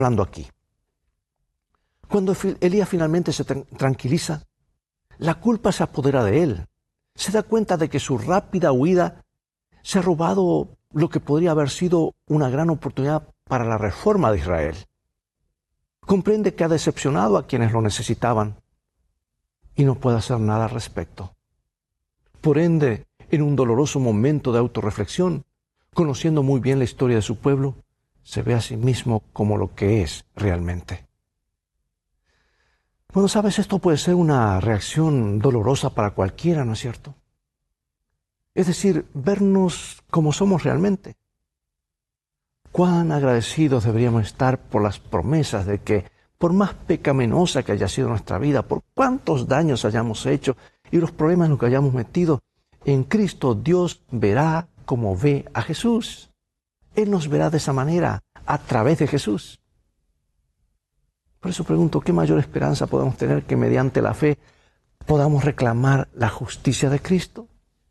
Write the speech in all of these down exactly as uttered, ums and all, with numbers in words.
hablando aquí. Cuando Elías finalmente se tra- tranquiliza, la culpa se apodera de él. Se da cuenta de que su rápida huida se ha robado lo que podría haber sido una gran oportunidad para la reforma de Israel. Comprende que ha decepcionado a quienes lo necesitaban y no puede hacer nada al respecto. Por ende, en un doloroso momento de autorreflexión, conociendo muy bien la historia de su pueblo, se ve a sí mismo como lo que es realmente. Bueno, sabes, esto puede ser una reacción dolorosa para cualquiera, ¿no es cierto? Es decir, vernos como somos realmente. Cuán agradecidos deberíamos estar por las promesas de que, por más pecaminosa que haya sido nuestra vida, por cuántos daños hayamos hecho y los problemas en los que hayamos metido, en Cristo Dios verá como ve a Jesús. Él nos verá de esa manera, a través de Jesús. Por eso pregunto, ¿qué mayor esperanza podemos tener que mediante la fe podamos reclamar la justicia de Cristo?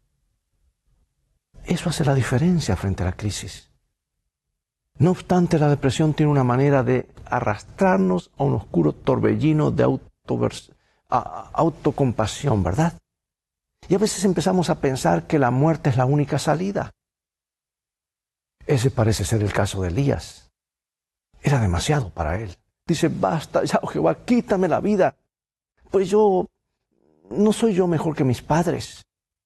Eso hace la diferencia frente a la crisis. No obstante, la depresión tiene una manera de arrastrarnos a un oscuro torbellino de autovers- a- autocompasión, ¿verdad? Y a veces empezamos a pensar que la muerte es la única salida. Ese parece ser el caso de Elías. Era demasiado para él. Dice, basta ya, oh Jehová, quítame la vida. Pues yo, no soy yo mejor que mis padres.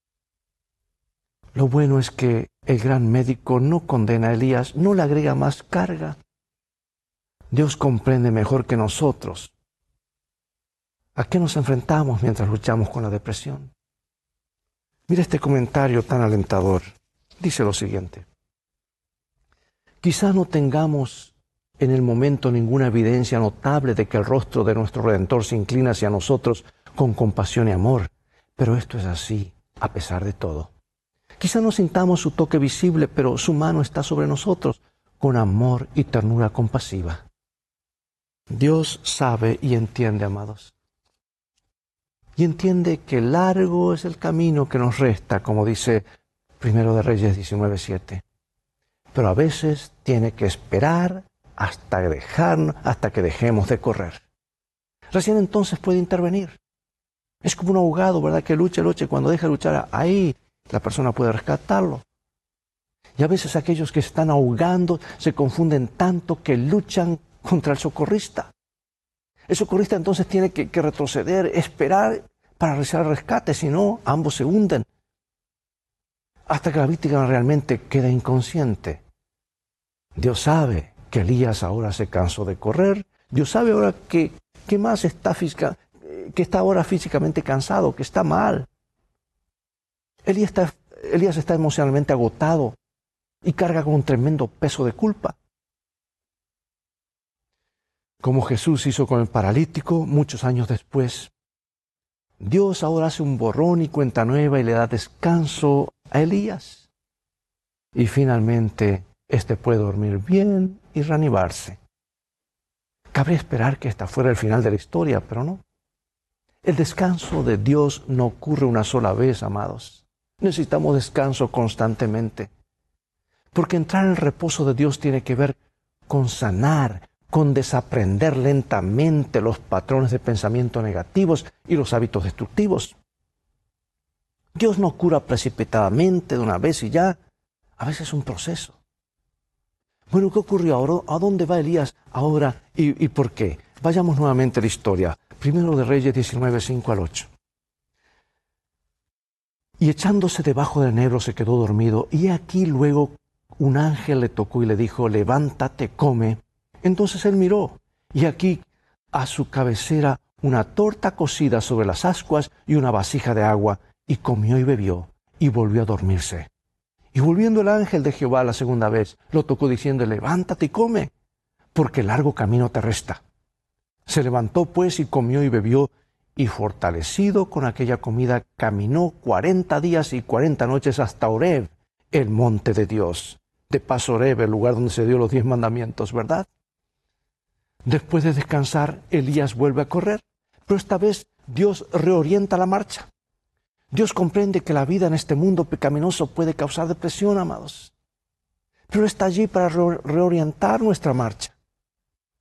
Lo bueno es que el gran médico no condena a Elías, no le agrega más carga. Dios comprende mejor que nosotros a qué nos enfrentamos mientras luchamos con la depresión. Mira este comentario tan alentador. Dice lo siguiente. Quizá no tengamos en el momento ninguna evidencia notable de que el rostro de nuestro Redentor se inclina hacia nosotros con compasión y amor, pero esto es así a pesar de todo. Quizá no sintamos su toque visible, pero su mano está sobre nosotros con amor y ternura compasiva. Dios sabe y entiende, amados. Y entiende que largo es el camino que nos resta, como dice Primero de Reyes diecinueve siete. Pero a veces tiene que esperar hasta, dejar, hasta que dejemos de correr. Recién entonces puede intervenir. Es como un ahogado, ¿verdad? Que lucha, lucha, y cuando deja de luchar, ahí la persona puede rescatarlo. Y a veces aquellos que se están ahogando se confunden tanto que luchan contra el socorrista. El socorrista entonces tiene que, que retroceder, esperar para realizar el rescate, si no, ambos se hunden. Hasta que la víctima realmente queda inconsciente. Dios sabe que Elías ahora se cansó de correr. Dios sabe ahora que, que más está física, que está ahora físicamente cansado, que está mal. Elías está, Elías está emocionalmente agotado y carga con un tremendo peso de culpa. Como Jesús hizo con el paralítico muchos años después, Dios ahora hace un borrón y cuenta nueva y le da descanso a Elías. Y finalmente, éste puede dormir bien y reanimarse. Cabría esperar que esta fuera el final de la historia, pero no. El descanso de Dios no ocurre una sola vez, amados. Necesitamos descanso constantemente. Porque entrar en el reposo de Dios tiene que ver con sanar, con desaprender lentamente los patrones de pensamiento negativos y los hábitos destructivos. Dios no cura precipitadamente de una vez y ya. A veces es un proceso. Bueno, ¿qué ocurrió ahora? ¿A dónde va Elías ahora y, y por qué? Vayamos nuevamente a la historia. Primero de Reyes diecinueve, cinco al ocho. Y echándose debajo del enebro se quedó dormido, y aquí luego un ángel le tocó y le dijo, levántate, come. Entonces él miró, y aquí a su cabecera una torta cocida sobre las ascuas y una vasija de agua, y comió y bebió, y volvió a dormirse. Y volviendo el ángel de Jehová la segunda vez, lo tocó diciendo, levántate y come, porque largo camino te resta. Se levantó pues y comió y bebió, y fortalecido con aquella comida, caminó cuarenta días y cuarenta noches hasta Horeb, el monte de Dios. De paso, Horeb, el lugar donde se dio los diez mandamientos, ¿verdad? Después de descansar, Elías vuelve a correr, pero esta vez Dios reorienta la marcha. Dios comprende que la vida en este mundo pecaminoso puede causar depresión, amados. Pero está allí para re- reorientar nuestra marcha.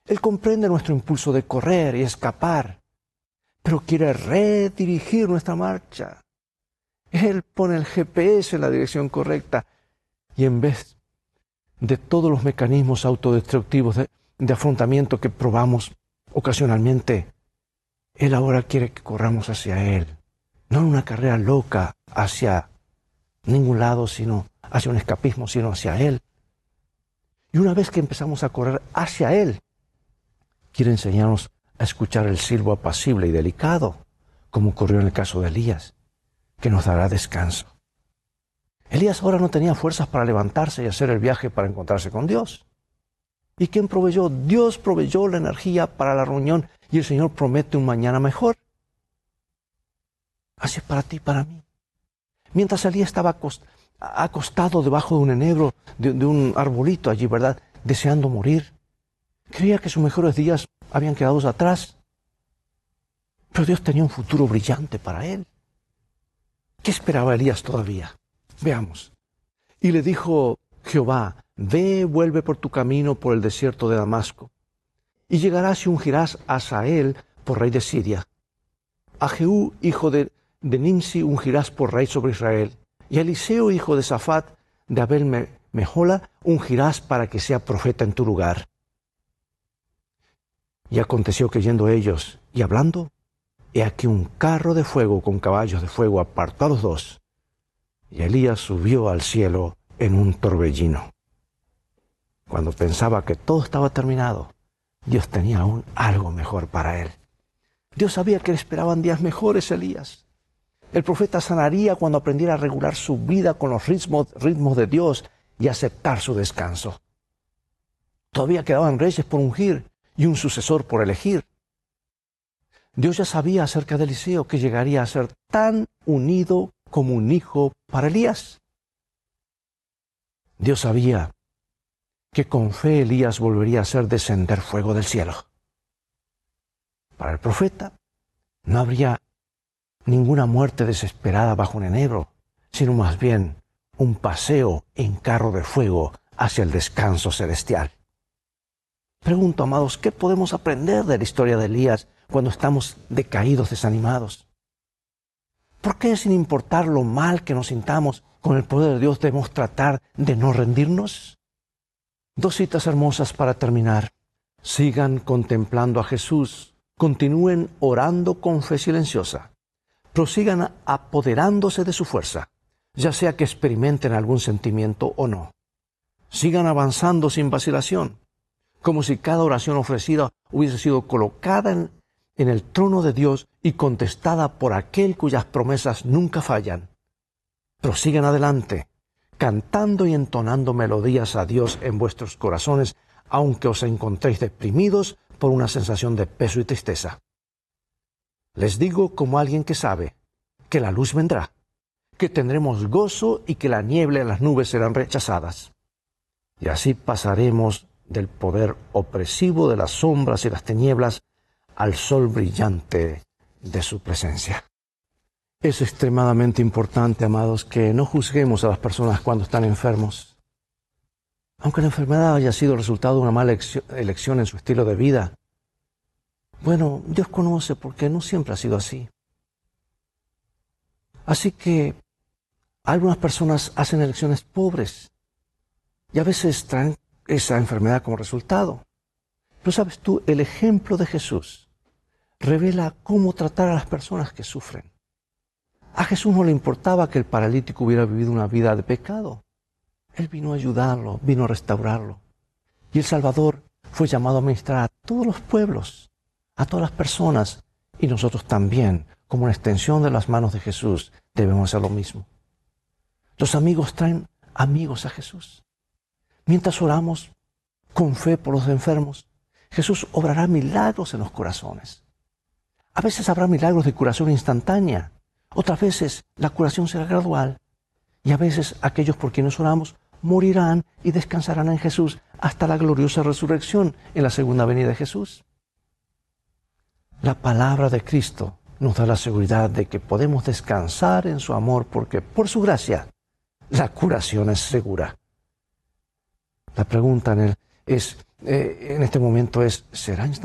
Él comprende nuestro impulso de correr y escapar, pero quiere redirigir nuestra marcha. Él pone el G P S en la dirección correcta y en vez de todos los mecanismos autodestructivos de, de afrontamiento que probamos ocasionalmente, Él ahora quiere que corramos hacia Él, no en una carrera loca hacia ningún lado, sino hacia un escapismo, sino hacia Él. Y una vez que empezamos a correr hacia Él, quiere enseñarnos a escuchar el silbo apacible y delicado, como ocurrió en el caso de Elías, que nos dará descanso. Elías ahora no tenía fuerzas para levantarse y hacer el viaje para encontrarse con Dios. ¿Y quién proveyó? Dios proveyó la energía para la reunión y el Señor promete un mañana mejor. Así es para ti y para mí. Mientras Elías estaba acostado debajo de un enebro, de, de un arbolito allí, ¿verdad?, deseando morir, creía que sus mejores días habían quedado atrás. Pero Dios tenía un futuro brillante para él. ¿Qué esperaba Elías todavía? Veamos. Y le dijo Jehová: ve, vuelve por tu camino por el desierto de Damasco, y llegarás y ungirás a Hazael por rey de Siria. A Jehú, hijo de, de Nimsi, ungirás por rey sobre Israel, y a Eliseo, hijo de Safat, de Abel Mehola, ungirás para que sea profeta en tu lugar. Y aconteció que yendo ellos y hablando, he aquí un carro de fuego con caballos de fuego apartó a los dos, y Elías subió al cielo en un torbellino. Cuando pensaba que todo estaba terminado, Dios tenía aún algo mejor para él. Dios sabía que le esperaban días mejores a Elías. El profeta sanaría cuando aprendiera a regular su vida con los ritmos, ritmos de Dios y aceptar su descanso. Todavía quedaban reyes por ungir y un sucesor por elegir. Dios ya sabía acerca de Eliseo que llegaría a ser tan unido como un hijo para Elías. Dios sabía que con fe Elías volvería a hacer descender fuego del cielo. Para el profeta no habría ninguna muerte desesperada bajo un enebro, sino más bien un paseo en carro de fuego hacia el descanso celestial. Pregunto, amados, ¿qué podemos aprender de la historia de Elías cuando estamos decaídos, desanimados? ¿Por qué, sin importar lo mal que nos sintamos, con el poder de Dios debemos tratar de no rendirnos? Dos citas hermosas para terminar. Sigan contemplando a Jesús, continúen orando con fe silenciosa, prosigan apoderándose de su fuerza, ya sea que experimenten algún sentimiento o no. Sigan avanzando sin vacilación, como si cada oración ofrecida hubiese sido colocada en, en el trono de Dios y contestada por aquel cuyas promesas nunca fallan. Prosigan adelante, cantando y entonando melodías a Dios en vuestros corazones, aunque os encontréis deprimidos por una sensación de peso y tristeza. Les digo como alguien que sabe que la luz vendrá, que tendremos gozo y que la niebla y las nubes serán rechazadas. Y así pasaremos del poder opresivo de las sombras y las tinieblas al sol brillante de su presencia. Es extremadamente importante, amados, que no juzguemos a las personas cuando están enfermos. Aunque la enfermedad haya sido el resultado de una mala elección en su estilo de vida, bueno, Dios conoce porque no siempre ha sido así. Así que algunas personas hacen elecciones pobres y a veces traen esa enfermedad como resultado. Pero sabes tú, el ejemplo de Jesús revela cómo tratar a las personas que sufren. A Jesús no le importaba que el paralítico hubiera vivido una vida de pecado. Él vino a ayudarlo, vino a restaurarlo. Y el Salvador fue llamado a ministrar a todos los pueblos, a todas las personas, y nosotros también, como una extensión de las manos de Jesús, debemos hacer lo mismo. Los amigos traen amigos a Jesús. Mientras oramos con fe por los enfermos, Jesús obrará milagros en los corazones. A veces habrá milagros de curación instantánea, otras veces la curación será gradual, y a veces aquellos por quienes oramos morirán y descansarán en Jesús hasta la gloriosa resurrección en la segunda venida de Jesús. La palabra de Cristo nos da la seguridad de que podemos descansar en su amor porque por su gracia la curación es segura. La pregunta en el, es, eh, en este momento es, ¿será instantáneo?